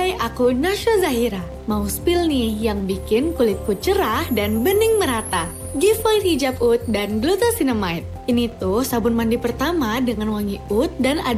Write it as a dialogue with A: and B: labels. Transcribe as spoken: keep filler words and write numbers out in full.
A: Hai, aku Nasya Zahira. Mau spill nih yang bikin kulitku cerah dan bening merata. Giveaway hijab oud dan glucosinamide. Ini tuh sabun mandi pertama dengan wangi oud dan ada